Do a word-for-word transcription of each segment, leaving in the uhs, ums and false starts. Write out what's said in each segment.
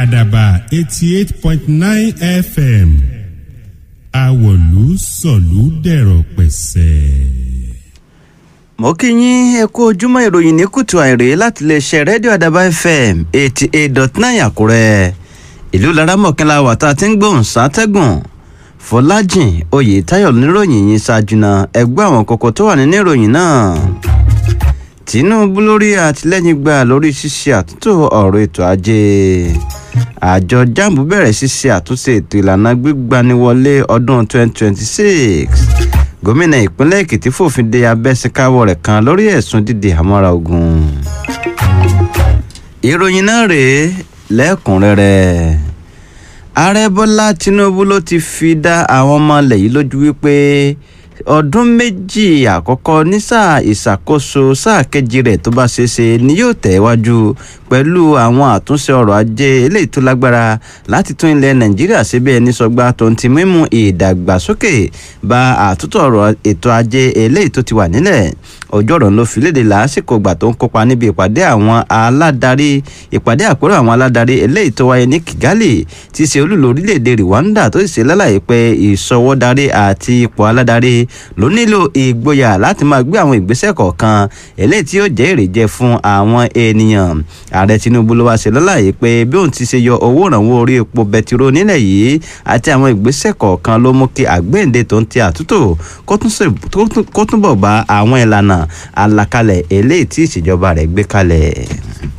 àdàbà eighty eight point nine F M àwọ̀lú sọ̀lú dẹ̀rọ̀ pẹ̀sẹ̀. mo kí yín ẹ kú ojúmọ́ ìròyìn ní kùtù àìrè láti lè ṣe rédíò àdàbà F M eighty eight dot nine àkúrẹ́ ìlú laramọ̀kínlá wà tá a ti ń gbóhùn sátẹ́gùn fọlájìn oyètáyọ̀ níròyìn yìí ṣáájú náà ẹgbẹ́ àwọn kókó tó wà nínú ìròyìn náà. Tinubu lórí àtìlẹ́yìn gbà lórí ṣíṣe àtúntò ọ̀rọ̀ ètò ajé. Àjọ jambu bẹ̀rẹ̀ ṣíṣe àtúnṣe ètò ìlànà gbígbaniwọlé ọdún twenty twenty-six. Gómìnà ìpínlẹ̀ Èkìtì fòfin de abẹ́síkáwọ́ rẹ̀ kan lórí ẹ̀sùn dídì àmọ́ra ogun. Ìròyìn náà rèé lẹ́kùnrẹ́rẹ́. Ààrẹ Bọ́lá Tinubu ló ti fi dá àwọn ọmọ ilẹ̀ yìí lójú wípé ọdún méjì àkọ́kọ́ ní sáà ìṣàkóso sáà kejì rẹ̀ tó bá ṣeéṣe ni yóò tẹ̀wájú pẹ̀lú àwọn àtúnṣe ọrọ̀ ajé eléyìí tó lágbára láti tún ilẹ̀ Nàìjíríà ṣe bí ẹni sọgbà tó ń ti mímú ìdàgbàsókè bá àtúntò ọrọ̀ ètò ajé eléyìí tó ti wà nílẹ̀. ọjọ́ ọ̀rọ̀ ló fi léde lásìkò ìgbà tó ń kópa níbi ìpàdé àwọn aládarí ìpàdé àpérò àwọn aládarí eléyìí tó wáyé ní Kigali tí í ṣe olúlo orílẹ̀-èdè Rwanda tó sì ṣe lálàyé pé ìṣọwọ́darí àti ipò aládarí ló nílò ìgboyà láti máa gbé àwọn ìgbésẹ̀ kọ̀ọ̀kan eléyìí tí yóò jẹ́ èrèjẹ fún àwọn ènìyàn. Ààrẹ Tinubu ló wá ṣe lálàyé pé bí òun ti ṣe yọ owó ìrànwọ́ orí epo bẹtiró nílẹ̀ yìí àti àwọn ìgbésẹ̀ kọ̀ọ̀kan ló mú kí àgbéǹde tó ń ti àtúntò kó túnbọ̀ bá àwọn ìlànà àlàkalẹ̀ eléyìí tí ìṣèjọba rẹ̀ gbé kalẹ̀.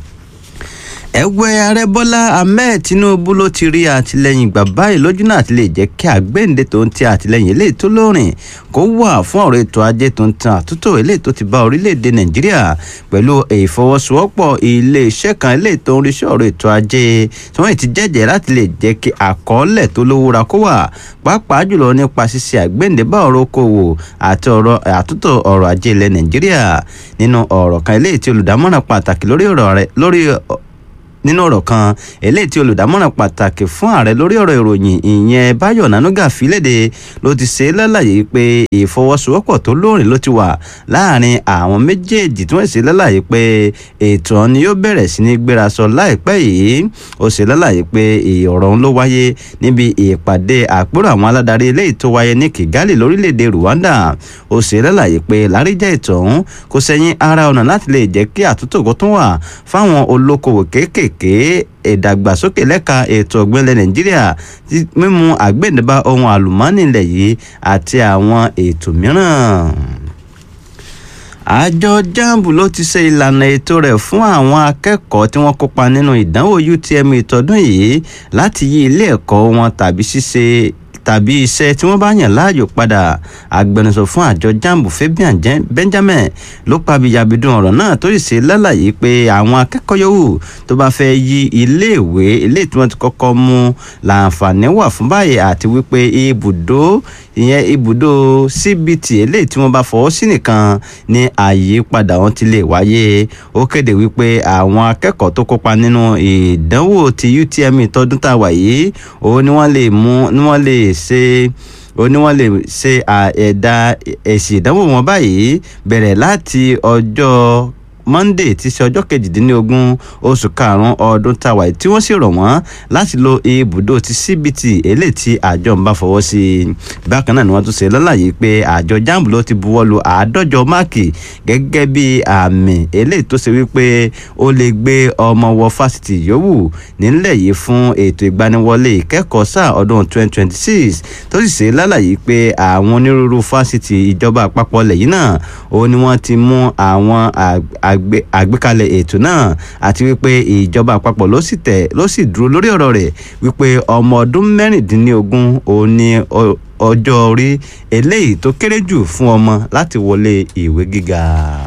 Ẹgbẹ́ ààrẹ Bọ́lá Ahmed Tinubu ló ti rí àtìlẹ́yìn gbà báyìí lójú náà ti lè jẹ́ kí àgbéǹde tó ń ti àtìlẹ́yìn eléyìí tó lóòrìn kó wà fún ọ̀rọ̀ ètò ajé tó ń tan àtúntò eléyìí tó ti bá orílẹ̀-èdè Nàìjíríà pẹ̀lú ìfọwọ́sowọ́pọ̀ ilé-iṣẹ́ kan eléyìí tó ń rí sí ọ̀rọ̀ ètò ajé tí wọ́n ti jẹ́jẹ́ láti lè jẹ́ kí àkọọ́lẹ̀ tó lówóra kó wà pàápàá jùlọ nípa ṣíṣe àgbéǹde bá ọ̀rọ̀ okòwò àti ọ̀rọ̀ àtúntò ọ̀rọ̀ ajé ilẹ̀ Nàìjíríà. Nínú ọ̀rọ̀ kan eléyìí tí olùdámọ̀ràn pàtàkì lórí ọ̀rọ̀ rẹ̀ lórí nínú ọ̀rọ̀ kan eléyìí tí olùdámọ̀ràn pàtàkì fún ààrẹ lórí ọ̀rọ̀ ìròyìn ìyẹn Báyọ̀ Nánúgà fìlédè ló ti ṣe lálàyé pé ìfọwọ́sowọ́pọ̀ tó lóòrìn ló ti wà láàrin àwọn méjèèjì tí wọ́n ṣe lálàyé pé ètò ọ̀hún ni yóò bẹ̀rẹ̀ sí ní gbérasọ láìpẹ́ yìí. Ó ṣe lálàyé pé ọ̀rọ̀ ọ̀hún ló wáyé níbi ìpàdé àpérò àwọn aládarí eléyìí tó wáyé ní Kigali lórílẹ̀‐èdè Rwanda. Ó ṣe lálàyé pé láríjà ètò ọ̀hún kò sẹ́yìn ara ọ̀nà láti lè jẹ́ kí àtúntò kó tún wà fáwọn olókoòwò kéékèèké ké ìdàgbàsókè lẹ́ka ètò ọ̀gbìn ilẹ̀ Nàìjíríà mímú àgbẹ̀dẹ̀bá ohun àlùmọ́ọ́nì ilẹ̀ yìí àti àwọn ètò mìíràn. Àjọ jambu ló ti ṣe ìlànà ètò rẹ̀ fún àwọn akẹ́kọ̀ọ́ tí wọ́n kópa nínú ìdánwò U T M E tọdún yìí láti yí ilé ẹ̀kọ́ wọn tàbí ṣíṣe tàbí iṣẹ́ tí wọ́n bá yàn láàyò padà. Agbẹnusọ fún àjọ jambu Fabian Benjamin ló pabiyabidun ọ̀rọ̀ náà tó sì ṣe lálàyé pé àwọn akẹ́kọ̀ọ́ yòówù tó bá fẹ́ yí iléèwé ilé tí wọ́n ti kọ́kọ́ mú láǹfààní wà fún báyìí àti wípé ibùdó ìyẹn ibùdó C B T eléyìí tí wọ́n bá fọwọ́ sí nìkan ní àyípadà wọn ti lè wáyé. Ó kéde wípé àwọn akẹ́kọ̀ọ́ tó kópa nínú ìdánwò ti U T M E tọdún tá a wà yìí òun ni wọ́n lè mú ni wọ́n lè ṣe ó ní wọ́n lè ṣe ẹ̀dà èsì ìdánwò wọn báyìí bẹ̀rẹ̀ láti ọjọ́ Monday tí ṣe ọjọ́ kejìdínlógún oṣù karùn-ún ọdún tàwa tí wọ́n sì rọ̀ wọ́n láti lo ibùdó ti C B T eléyìí tí àjọ ń bá fọwọ́ sí i. Bákan náà ni wọ́n tún ṣe lálàyé pé àjọ jambu ló ti buwọ́ lu àádọ́jọ máàkì gẹ́gẹ́ bí àmì eléyìí tó ṣe wípé ó lè gbé ọmọ wọ fásitì yòówù nílẹ̀ yìí fún ètò ìgbaniwọlé ìkẹ́kọ̀ọ́ sáà ọdún twenty twenty-six tó sì ṣe lálàyé pé àwọn onírúurú fásitì ìjọba àpapọ̀ lẹ̀ yìí náà ó ní wọ́n ti mú àwọn àgbékalẹ̀ ètò náà àti wípé ìjọba àpapọ̀ ló sì tẹ̀ ló sì dúró lórí ọ̀rọ̀ rẹ̀ wípé ọmọ ọdún mẹ́rìndínlógún òun ni ọjọ́ orí eléyìí tó kéré jù fún ọmọ láti wọlé ìwé gíga.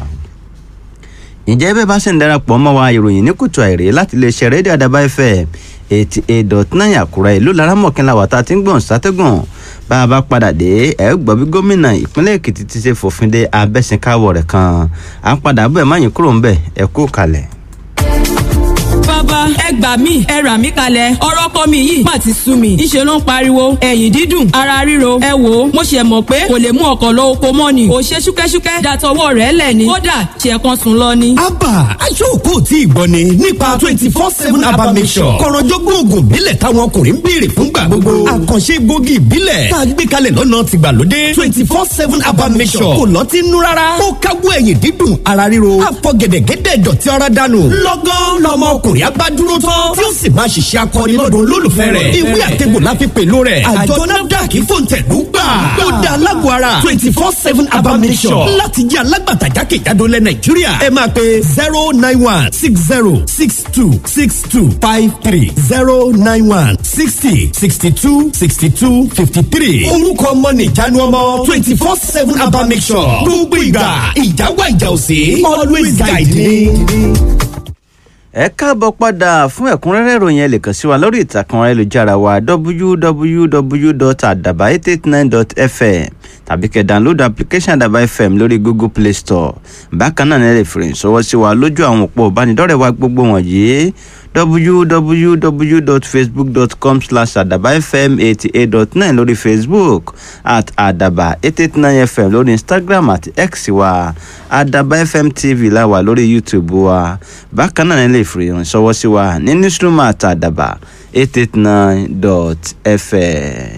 Ǹjẹ́ bẹ́ẹ̀ bá ṣe ń darapọ̀ mọ́ wa ìròyìn ní kùtù àìrè láti lè ṣe rédíò àdàbà F M eighty eight dot nine Àkúrẹ́ ìlú laramọ̀kínlá wà tá a ti ń gbọ̀n sátẹ́gùn. Bá a bá padà dé ẹ gbọ́ bí gómìnà ìpínlẹ̀ Èkìtì ti ṣe fòfin de abẹ́sìnkáwọ̀ rẹ̀ kan. À ń padà bẹ́ẹ̀ má yín kúrò ń bẹ̀ ẹ kú kalẹ̀. bàbá ẹ gbà mí ẹ rà mí kalẹ̀ ọ̀rọ̀ kọ́ mi yìí má ti sú mi ńṣe ló ń pariwo ẹ̀yìn dídùn ara ríro ẹ wò ó mo ṣe mọ̀ pé kò lè mú ọkọ̀ lọ oko mọ́ ni kò ṣe ṣúkẹ́ṣúkẹ́ dàtọwọ́ rẹ̀ lẹ̀ ni kódà ṣe kan sùn lọ ni. abba aṣọ́kò tí ìgbọ́ ni nípa twenty four seven abba mission kọ̀rọ̀jọ́gbọ́n oògùn ìbílẹ̀ táwọn ọkùnrin ń béèrè fúngbà gbogbo àkànṣe egbògi ìbílẹ̀ tá a gbé kalẹ̀ lọ́nà tìgbàlódé twenty four seven abba mission kò lọ́tí nú rárá ó káwọ́ ẹ̀yìn dídùn ara ríro àfọ̀gẹ̀dẹ̀gẹ̀dẹ̀ dọ̀tí ara dànù lọ́gán lọ́mọ ọkùnrin abá dúró tán tí ó sì máa ṣiṣẹ́ akọni lọ́dọ̀ olólùfẹ́ rẹ̀ ìwé àtẹ̀gbò la fi pẹ̀lú rẹ̀ àjọ nafdac fòǹtẹ̀lú gbà ó dá alágbó ara twenty four seven abba mission láti jẹ́ alágbàtà jákèjádò lẹ̀ nàìjíríà ẹ máa pe zero nine one six zero six two six two five three zero nine one sixty sixty two sixty two fifty three orúkọ ọmọ nìjánu ọmọ twenty four seven abba mission gbogbo ìgbà ìjáwá ìjà òsè always guide me. ẹ káàbọ̀ padà fún ẹ̀kúnrẹ́rẹ́ ìròyìn ẹ lè kàn sí wa lórí ìtàkùn ayélujára wa w w w dot adaba eight eight nine dot f m tàbí kẹ́ download application Adaba F M lórí Google Play Store. Bákan náà ẹ lè fi ìròyìn ṣọwọ́ sí wa lójú àwọn òpó ìbánidọ́rẹ̀ẹ́ wa gbogbo wọ̀nyí w w w dot facebook dot com slash adaba f m eighty eight dot nine lórí Facebook, at adaba eight eight nine f m lórí Instagram àti X wa, Adaba F M T V la wà lórí YouTube wa. Bákan náà ẹ lè fi ìròyìn ṣọwọ́ sí wa ní newsroom at adaba eight eight nine dot f m.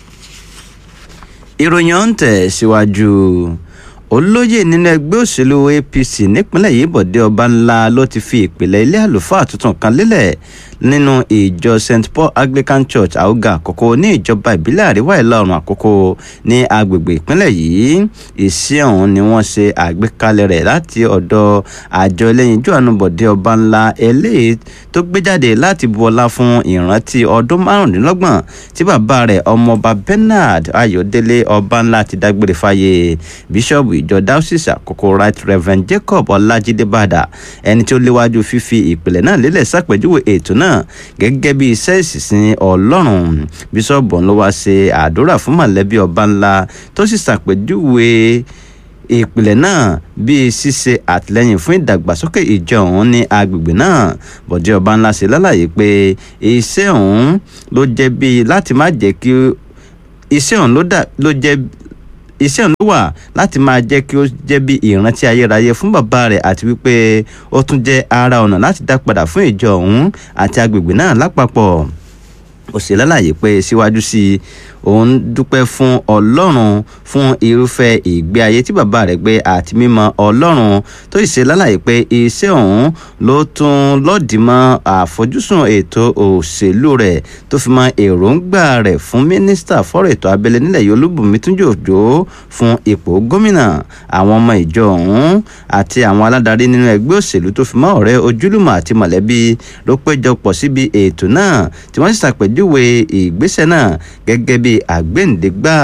ìròyìn ọ̀hún tẹ̀ síwájú. olóyè nínú ẹgbẹ́ òṣèlú A P C nípínlẹ̀ yìí Bọ̀dé Ọbánlá ló ti fi ìpìlẹ̀ ilé àlùfáà tuntun kan lélẹ̀ nínú ìjọ Saint Paul Anglican Church Àwùgà Àkókò ní ìjọba ìbílẹ̀ àríwá ìlà oòrùn Àkókò ní agbègbè ìpínlẹ̀ yìí. ìsìn ọ̀hún ni wọ́n ṣe àgbékalẹ̀ rẹ̀ láti ọ̀dọ̀ àjọ ẹlẹ́yinjú àánú Bọ̀dé Ọbánlá eléyìí tó gbé jáde láti bu ọlá fún ìrántí ọdún márùndínlọ́gbọ̀n tí bàbá rẹ̀ ọmọọba Bernard Ayọ̀délé Ọbánlá ti dágbére fáyé. bíṣọ́ọ̀bù ìjọ Diocese Àkókò Right Reverend Jacob Ọlájídé Bàdà ẹni tí ó léwájú fífi ìpìlẹ̀ náà lélẹ̀ ṣàpèjúwe ètò náà gẹ́gẹ́ bí iṣẹ́ ìsìn Ọlọ́run. bíṣọ́ọ̀bù ló wá ṣe àdúrà fún mọ̀lẹ́bí Ọbánlá tó sì ṣàpèjúwe ìpìlẹ̀ náà bíi ṣíṣe àtìlẹ́yìn fún ìdàgbàsókè ìjọ ọ̀hún ní agbègbè náà. Bọ̀dé Ọbánlá ṣe lálàyé pé iṣẹ́ ọ̀hún ló jẹ́ bíi láti má jẹ́ kí iṣẹ́ ọ̀hún ló jẹ́ iṣẹ́ ọ̀hún ló wà láti máa jẹ́ kí ó jẹ́ bí ìrántí ayérayé fún bàbá rẹ̀ àti wípé ó tún jẹ́ ara ọ̀nà láti dá padà fún ìjọ ọ̀hún àti agbègbè náà lápapọ̀. ó ṣe lálàyé pé síwájú sí i òun dúpẹ́ fún Ọlọ́run fún irúfẹ́ ìgbé ayé tí bàbá rẹ̀ gbé àti mímọ̀ Ọlọ́run tó sì ṣe lálàyé pé iṣẹ́ ọ̀hún ló tún lòdì mọ́ àfojúsùn ètò òṣèlú rẹ̀ tó fi mọ́ èròǹgbà rẹ̀ fún mínísítà fọ́rọ̀ ètò abẹ́lé nílẹ̀ yìí Olúbùnmi Túnjí Òjó fún ipò gómìnà. àwọn ọmọ ìjọ ọ̀hún àti àwọn aládarí nínú ẹgbẹ́ òṣèlú tó fi mọ́ ọ̀rẹ́ ojúlùmọ̀ àti mọ̀lẹ́bí ló péjọpọ̀ síbi ètò náà tí wọ́n sì ṣàpèjúwe ìgbésẹ̀ náà gẹ́gẹ́ bí àgbéǹdégbà.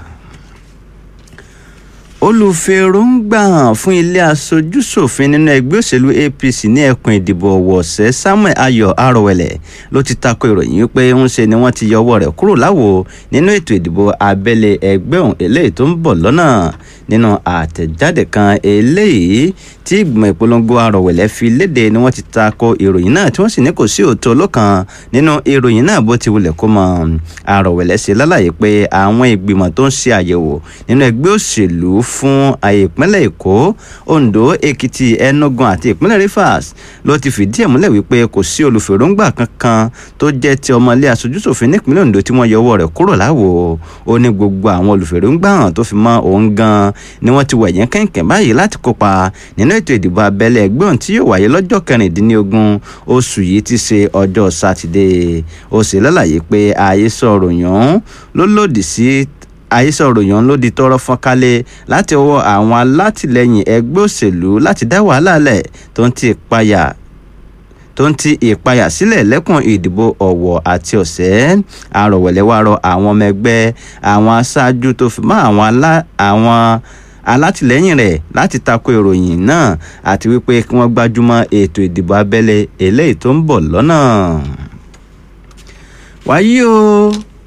olùfèròǹgbà fún ilé aṣojú-ṣòfin nínú ẹgbẹ́ òṣèlú A P C ní ẹkùn ìdìbò ọ̀wọ̀ọ̀sẹ̀ Samuel Ayọ̀ Arọ̀wẹ̀lẹ̀ ló ti tako ìròyìn wípé ń ṣe ni wọ́n ti yọ ọwọ́ rẹ̀ kúrò láwo nínú ètò ìdìbò abẹ́lé ẹgbẹ́ òun eléyìí tó ń bọ̀ lọ́nà. nínú àtẹ̀jáde kan eléyìí tí ìgbìmọ̀ ìpolongo Arọ̀wẹ̀lẹ̀ fi léde ni wọ́n ti tako ìròyìn náà tí wọ́n sì ní kò sí òótọ́ lọ́kàn nínú ìròyìn náà bó ti wulẹ̀ kó mọ́. Arọ̀wẹ̀lẹ̀ ṣe lálàyé pé àwọn ìgbìmọ̀ tó ń ṣe àyẹ̀wò nínú ẹgbẹ́ òṣèlú fún ìpínlẹ̀ Èkó, Ondo, Èkìtì, Enugu àti ìpínlẹ̀ Rivers ló ti fìdí ẹ̀ múlẹ̀ wípé kò sí olùfèròǹgbà kankan tó jẹ́ ti ọmọ ilé aṣojúṣòfin nípínlẹ̀ Ondo tí wọ́n yọ ọwọ́ rẹ̀ kúrò láwo. ó ní gbogbo àwọn olùfèròǹgbà hàn tó fi mọ́ òun gan ni wọ́n ti wẹ̀yẹ́ kẹ̀kẹ́ báyìí láti kópa nínú ètò ìdìbò abẹ́lé ẹgbẹ́ ọ̀hún tí yóò wáyé lọ́jọ́ kẹrìndínlógún oṣù yìí ti ṣe ọjọ́ sátidé. ó sì lálàyé pé àhesọ ìròyìn ọ̀hún ló lòdì sí àhesọ ìròyìn ọ̀hún ló di tọ́rọ́ fọ́n kálẹ̀ láti ọwọ́ àwọn alátìlẹyìn ẹgbẹ́ òṣèlú láti dá wàhálà lẹ̀ tó ń ti ìpayà tó ń ti ìpayà sílẹ̀ lẹ́kùn ìdìbò Ọ̀wọ̀ àti Ọ̀sẹ́. Arọ̀wẹ̀lẹ̀ wá rọ àwọn ọmọ ẹgbẹ́ àwọn aṣáájú tó fi mọ́ àwọn àwọn alátìlẹ́yìn rẹ̀ láti tako ìròyìn náà àti wípé kí wọ́n gbájúmọ́ ètò ìdìbò abẹ́lé eléyìí tó ń bọ̀ lọ́nà. wáyé o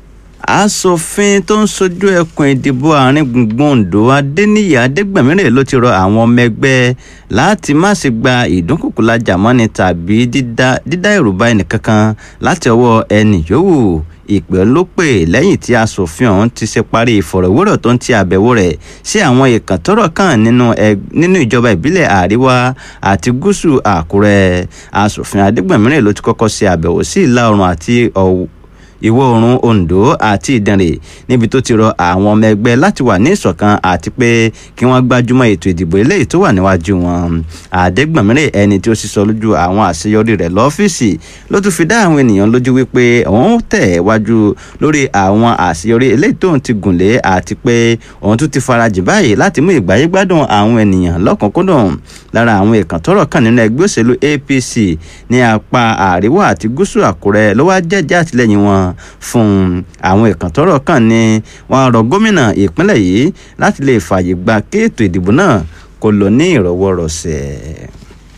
aṣòfin tó ń sojú ẹkùn ìdìbò àárín gbùngbùn Oǹdó Adéníyì Adégbèmírè ló ti rọ àwọn ọmọ ẹgbẹ́ láti má ṣe gba ìdúnkùkùlájà mọ́ni tàbí dídá dídá ẹ̀rù bá ẹnìkankan láti ọwọ́ ẹnì yòówù. Ìpè ló pè lẹ́yìn tí aṣòfin ọ̀hún ti ṣe parí ìfọ̀rọ̀wérọ̀ tó ń ti àbẹ̀wò rẹ̀ sí àwọn ìkàn tọ́rọ̀ kàn nínú nínú ìjọba ìbílẹ̀ àríwá àti gúúsù Àkúrẹ́. Aṣòfin Adégbèmírè ló ti kọ́kọ́ ṣe àbẹ̀wò sí ìlà oòrùn àti ìwọ̀ oòrùn Oǹdó àti Ìdànrè níbi tó ti rọ àwọn ọmọ ẹgbẹ́ láti wà ní ìṣọ̀kan àti pé kí wọ́n gbájúmọ́ ètò ìdìbò eléyìí tó wà níwájú wọn. Adégbèmírè ẹni tí ó sísọ lójú àwọn àṣeyọrí rẹ̀ lọ́fíìsì ló tún fi dá àwọn ènìyàn lójú wípé òun tẹ̀ wájú lórí àwọn àṣeyọrí eléyìí tóun ti gùnlé àti pé òun tún ti farajìn báyìí láti mú ìgbáyégbádùn àwọn ènìyàn lọ́kùnkúndùn. Lára àwọn ìkàn tọ́rọ̀ kàn nínú ẹgbẹ́ òṣèlú A P C ní apá àríwá àti gúúsù Àkúrẹ́ ló wá jẹ́jẹ́ àtìlẹ́yìn wọn fún àwọn ìkàn tọ́rọ̀ kàn ní wọ́n rọ gómìnà ìpínlẹ̀ yìí láti lè fààyè gba kí ètò ìdìbò náà kó lọ ní ìrọ̀wọ́rọ̀sẹ̀.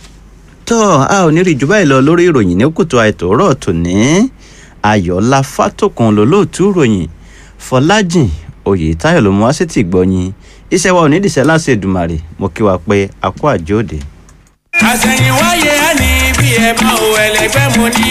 tó a ò ní rí jù báyìí lọ lórí ìròyìn ní kùtù àìtòrọ̀ tòní. Ayọ̀ọ́lá Fátòkun lolóòtú ìròyìn, Fọlájìn Oyètáyọ̀ ló mú wá sétí ìgbọ́yìn. Iṣẹ́ wa ò ní dìṣẹ́ láṣẹ Èdùmàrè, mo kí wa pé a kú àjóòde. àṣẹ̀yìnwáyé á ní bí ẹ bá ò ẹlẹgbẹ́ mo ní.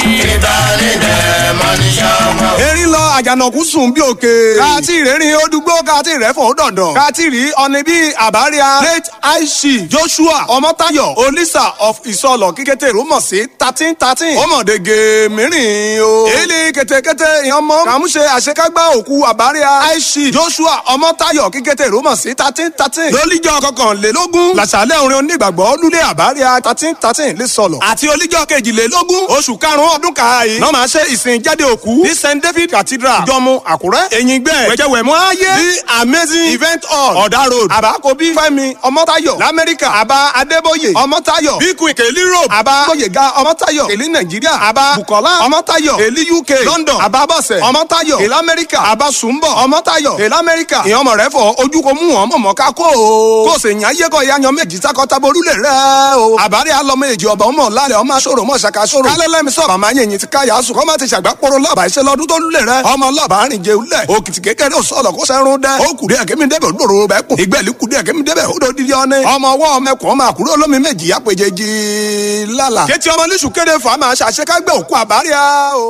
ìbálẹ̀ mọ́ ní sọ́mọ́. erin lọ àjànàkú sùn bí òkè. káàtì ìrẹ́rìn odùgbò káàtì ìrẹ́fọ̀ ó dandan. káàtì rí ọ̀nì bíi àbáríà late aishi Joshua Ọmọ́táyọ̀ Olisa of Ìsọlọ̀ kíkété rúmọ̀ sí thirteen thirteen. ọmọdége mìíràn o. èlé kétékété ìyànmọ́ kàmúṣe àṣekágbá òkú àbáríà aishi Joshua Ọmọ́táyọ̀ kíkété rúmọ̀ sí thirteen thirteen. lólíjọ́ kọkànlélógún làṣàlẹ̀ orin onígbàgbọ́ lulẹ̀ àbáríà thirteen thirteen lè sọ̀lọ̀. àti olíjọ́ kejìlélógún oṣù karùn-ún ọdún kàáyé náà máa ṣe ìsìn jáde òkú ní Saint David Cathedral jọmú Àkúrẹ́ èyìngbẹ́ wẹ̀jẹ̀wẹ̀mú ayé ní amazing event hall ọ̀dà road àbákobí Fẹ́mi Ọmọ́táyọ̀ lamẹ́ríkà àbá Adébóyè Ọmọ́táyọ̀ bíkú ìkèlí road àbá Gbóyèga Ọmọ́táyọ̀ èlí Nàìjíríà àbá Bùkọ́lá Ọmọ́táyọ̀ èlí U K London àbá Bọ̀sẹ̀ Ọmọ́táyọ̀ èlí Amẹ́ríkà àbá Sùnbọ̀ Ọmọ́táyọ̀ èlí Amẹ́ríkà ìyọmọ rẹ fọ ojú ko mú wọn mọ̀mọ́ ká kó o kó o sì yàn ayé kọ́ ìyá méjì sákọ́tàbọ̀rúlẹ̀ rẹ o àbárí alọ́mọ èjì ọba ọmọ ọ̀làlẹ̀ ọmọ aṣọ́rò ọmọ ṣàkàṣọ́rò kálẹ́lẹ́mi sọ̀rọ̀ àmọ́ ayẹyìn ti káyà sùn kọ́ má ti ṣàgbápọ̀rọ̀ lọ́ọ̀bà iṣẹ́ lọ́dún tó lulẹ̀ rẹ ọmọ ọlọ́ọ̀bà arìn jẹ ulẹ̀ òkìtì kékeré ò sọ̀lọ̀ kó sẹ́run dẹ́ ó kùdí ẹ̀kẹ́mi débẹ̀ òdòdó bẹ́ẹ̀ kù ìgbẹ́lì kùdí ẹ̀kẹ́mi débẹ̀ òdò dídí ọ́nẹ́ ọmọ ọwọ́ ọmọkùnrin ọmọ àkúrò olómi méjì apèjèjì lálà kétí ọmọ níṣù kéde fà máa ṣàṣekágbé òkú àbáríà o.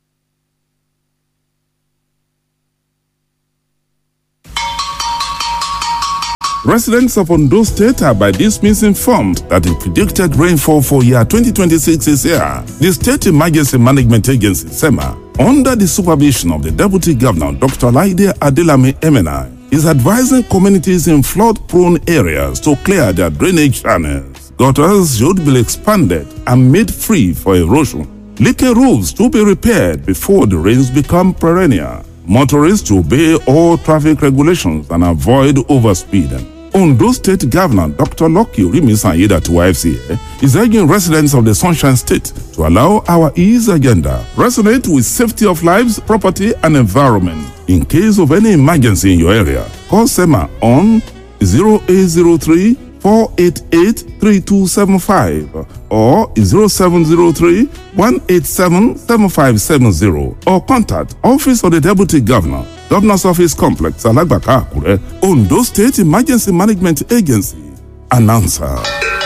Residents of Ondo State are by this means informed that the predicted rainfall for year twenty twenty-six is here. The State Emergency Management Agency, SEMA, under the supervision of the Deputy Governor, Doctor Laide Adelame Emena, is advising communities in flood-prone areas to clear their drainage channels. Gutters should be expanded and made free for erosion. Leaky roofs to be repaired before the rains become perennial. Motorists to obey all traffic regulations and avoid overspeeding. Ondo State Governor Doctor Lucky Orimisan-Ayédàtiwa to Y F C A is urging residents of the Sunshine State to allow our ease agenda resonate with safety of lives, property, and environment. In case of any emergency in your area, call SEMA on zero eight zero three, four eight eight, three two seven five or zero seven zero three, one eight seven, seven five seven zero or contact Office of the Deputy Governor, Governor's Office Complex, Alagbaka, Akure, Ondo State Emergency Management Agency. Announcer.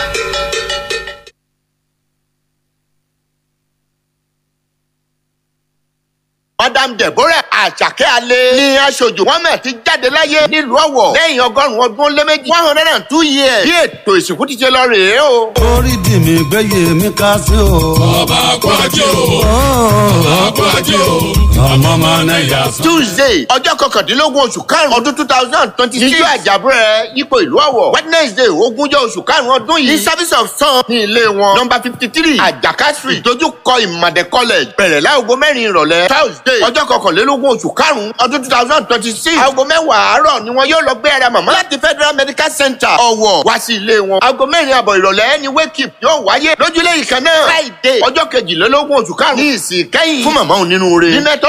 Madam Deborah Àṣàkẹ́ Alẹ́ ní aṣojú Mohammed ti jáde láyé nílùú Ọ̀wọ̀ lẹ́yìn ọgọ́rùn-ún ọdún lé méjì one hundred and two years bí ètò ìsìnkú ti ṣe lọ rèé o. orí dì mí gbẹ́yẹ mi ká sí o. ọba kú ajé o ọba kú ajé o ọmọ máa ná ìyá sọ. Tuesday ọjọ́ kọkàndínlógún oṣù karùn-ún ọdún two thousand twenty six níjọ́ àjàbúrẹ́ yípo ìlú Ọ̀wọ̀. Wednesday ogúnjọ́ oṣù karùn-ún ọdún yìí ní service of sun ní ilé wọn number fifty three Àjàká street ìdojúkọ Ìmàdé college bẹ̀rẹ̀ láago mẹ́rin ìrọ̀lẹ́. Thursday ọjọ́ kọkànlélógún oṣù karùn-ún ọdún two thousand twenty six aago mẹ́wàá àárọ̀ ni wọn yóò lọ gbé ara màmá láti Federal Medical Center Ọ̀wọ̀ wá sí ilé wọn. aago mẹ́rin àbọ̀ ìrọ̀lẹ́ ni wake up yóò wáyé lójúlé ìkan náà. Friday ọjọ́ kejìlélógún oṣù karùn-ún ní ìsìn kẹ́yìn fún màmá onínúure ní Methodist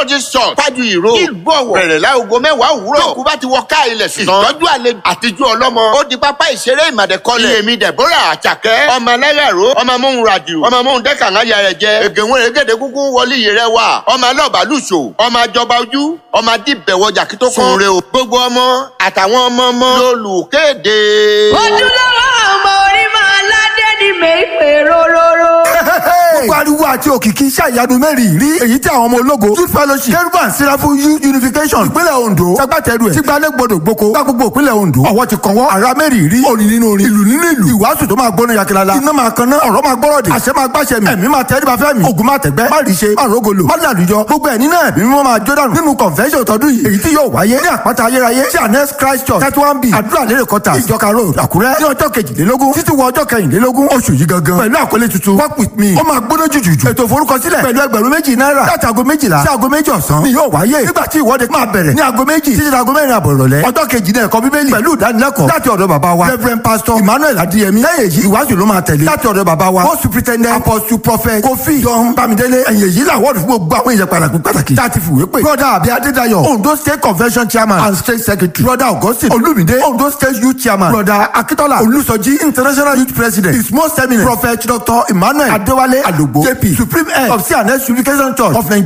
methodist church fájú ìró ìlú ọ̀wọ̀ bẹ̀rẹ̀ láago mẹ́wàá òwúrọ̀ tó kú bá ti wọ ká ilẹ̀ sí tán ìtọ́jú àlejò àtijú ọlọ́mọ ó di pápá ìṣeré ìmàdẹ́kọ́lẹ̀ èmi deborah àjàkẹ́ ọmọ aláràró ọmọ amóhun ràdìò ọmọ amóhun dẹ́kàn ayà rẹ̀ jẹ ègèwọ̀n rẹ̀gẹ̀dẹ̀ kúkú wọlé iye rẹ̀ wà ọmọ alọ́ọ̀bálùṣò ọmọ àjọba ojú ọmọ adìbẹ̀wọjà kí tó kún re o gbogbo ọmọ àtàwọn ọmọ ọmọ lólùkéde. ojúlówó ọmọ orí máa ládé ní mèéfè róróró. gbogbo ariwo àti òkìkí iṣẹ́ ìyanu mẹ́rin rí èyí tí àwọn ọmọ ológo youth fellowship keruban sirafu youth unification ìpínlẹ̀ ondo ṣagbátẹrù ẹ̀ tígbalẹ̀ gbọdọ̀ gboko bá gbogbo ìpínlẹ̀ ondo ọwọ́ ti kàn wọ́n ara mẹ́rin rí orin nínú orin ìlú nínú ìlú ìwàásù tó máa gbóná yakilala iná máa kanná ọ̀rọ̀ máa gbọ́rọ̀ dé àṣẹ máa gbàṣẹ mi ẹ̀mí máa tẹ́rí bá fẹ́ mi ògùn máa tẹ̀gbẹ́ má rí ṣe má rògolo má dàlújọ gbogbo ẹ̀ nínú ẹ̀mí mímọ́ máa jó dànù nínú convention tọdún yìí èyí tí yóò wáyé ní àpáta ayérayé sí anes christ church thirty one b àdúrà lérè kọta ìjọka road àkúrẹ́ ní ọjọ́ kejìlélógún títí wọ ọjọ́ kẹrìnlélógún oṣù yìí gangan pẹ̀lú àkọlé tuntun work with me ó máa gbóná jùjùjù ètò ìforúkọsílẹ̀ pẹ̀lú ẹgbẹ̀rún méjì náírà láti aago méjìlá sí aago méjì ọ̀sán ni yóò wáyé nígbà tí ìwọ́de máa bẹ̀rẹ̀ ní aago méjì títí aago mẹ́rin àbọ̀ ìrọ̀lẹ́ ọjọ́ kejì náà ẹ̀kọ́ bíbélì pẹ̀lú ìdánilẹ́kọ̀ọ́ láti ọ̀dọ̀ bàbá wa reverend pastor emmanuel adiyemi lẹ́yìn èyí ìwáṣù ló máa tẹ̀lé láti ọ̀dọ̀ bàbá wa post superintendent apostle prophet kofi john bamidele ẹ̀yìn èyí làwọ́ọ̀dù fún gbogbo àwọn èèyàn pàtàkì pàtàkì láti fìwé pé broda abi adédayọ̀ ondo state convention chairman and state secretary broda augustine olumide ondo state youth chairman broda akitola olusoji international youth president his most eminent prophet doctor emmanuel adewale alogbo jp supreme head of cns unification church of nigeria.